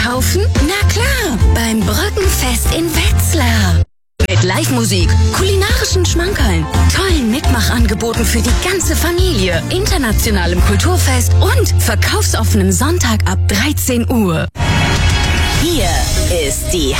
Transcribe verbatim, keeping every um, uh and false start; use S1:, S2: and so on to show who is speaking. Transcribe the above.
S1: Kaufen? Na klar, beim Brückenfest in Wetzlar. Mit Live-Musik, kulinarischen Schmankerln, tollen Mitmachangeboten für die ganze Familie, internationalem Kulturfest und verkaufsoffenem Sonntag ab dreizehn Uhr. Hier ist die